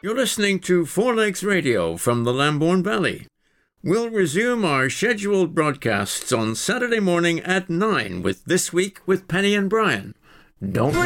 You're listening to Four Legs Radio from the Lambourne Valley. We'll resume our scheduled broadcasts on Saturday morning at 9 with This Week with Penny and Brian. Don't